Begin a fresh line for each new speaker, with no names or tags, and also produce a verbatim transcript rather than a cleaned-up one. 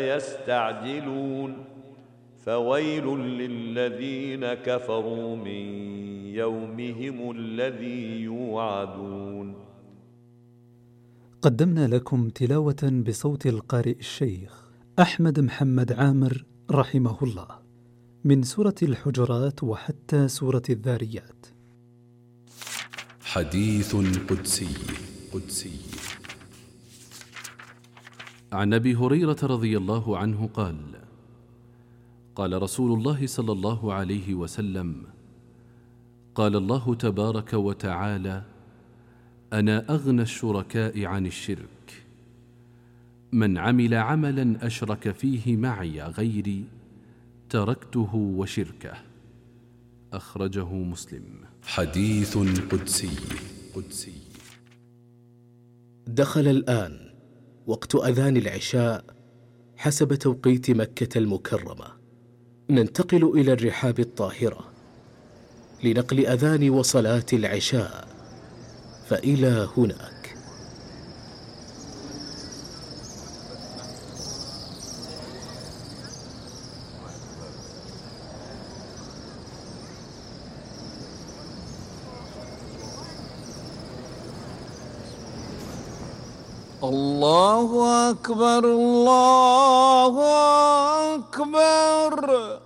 يستعجلون فويل للذين كفروا من يومهم الذي يوعدون.
قدمنا لكم تلاوة بصوت القارئ الشيخ أحمد محمد عامر رحمه الله من سورة الحجرات وحتى سورة الذاريات.
حديث قدسي قدسي عن أبي هريرة رضي الله عنه قال: قال رسول الله صلى الله عليه وسلم: قال الله تبارك وتعالى: أنا أغنى الشركاء عن الشرك، من عمل عملا أشرك فيه معي غيري تركته وشركه. أخرجه مسلم. حديث قدسي قدسي
دخل الآن وقت أذان العشاء حسب توقيت مكة المكرمة. ننتقل إلى الرحاب الطاهرة لنقل أذان وصلاة العشاء، فإلى هناك.
الله أكبر الله أكبر.